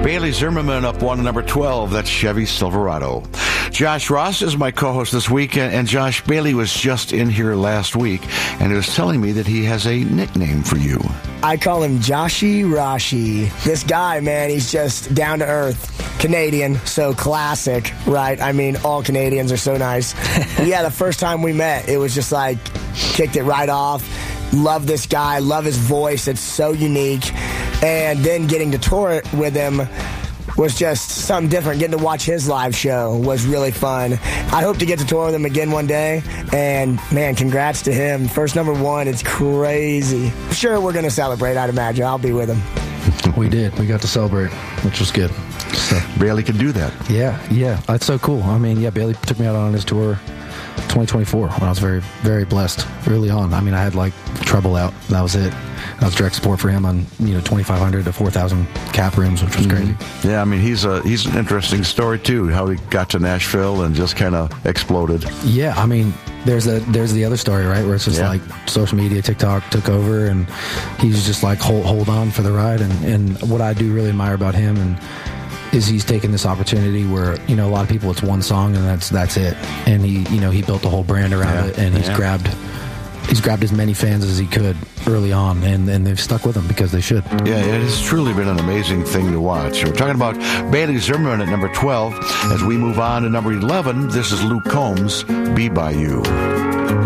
Bailey Zimmerman up one, number 12. That's Chevy Silverado. Josh Ross is my co-host this week, and Josh, Bailey was just in here last week, and he was telling me that he has a nickname for you. I call him Joshy Rashi. This guy, man, he's just down to earth. Canadian, so classic, right? I mean, all Canadians are so nice. Yeah, the first time we met, it was just like, kicked it right off. Love this guy, love his voice. It's so unique. And then getting to tour with him was just something different. Getting to watch his live show was really fun. I hope to get to tour with him again one day. And, man, congrats to him. First number one, it's crazy. I'm sure we're going to celebrate, I'd imagine. I'll be with him. We did. We got to celebrate, which was good. So Bailey can do that. Yeah. That's so cool. I mean, yeah, Bailey took me out on his tour 2024 when I was very, very blessed early on. I mean, I had like treble out. That was it. I was direct support for him on 2,500 to 4,000 cap rooms, which was crazy. Yeah, I mean, he's an interesting story too. How he got to Nashville and just kind of exploded. Yeah, I mean, there's the other story, right, where it's just like social media, TikTok took over, and he's just like hold on for the ride. And what I do really admire about him is he's taken this opportunity where a lot of people, it's one song and that's it, and he built a whole brand around it, and he's grabbed as many fans as he could early on, and they've stuck with him because they should. Yeah, it has truly been an amazing thing to watch. We're talking about Bailey Zimmerman at number 12. As we move on to number 11, this is Luke Combs, Be By You.